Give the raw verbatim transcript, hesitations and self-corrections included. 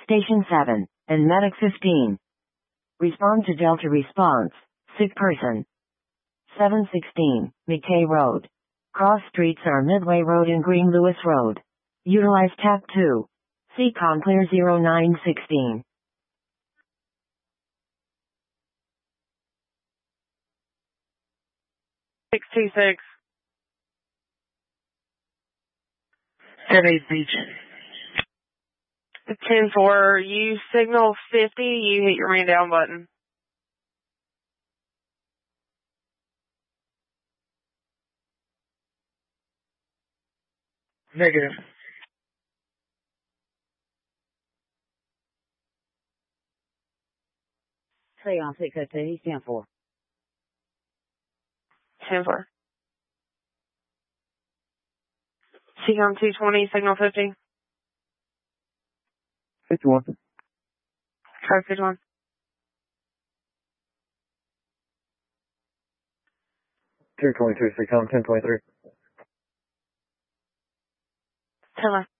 Station seven, and Medic fifteen. Respond to Delta response. Sick person. seven sixteen, McKay Road. Cross streets are Midway Road and Green Lewis Road. Utilize T A P two. C COM clear zero nine sixteen. six two six. ten eight Beach. ten four, you signal fifty, you hit your man down button. Negative. Say on six at ten four. ten four. C COM two twenty, signal fifty. fifty-one. Try fifty-one. two twenty-two, C COM ten twenty-three. ten left.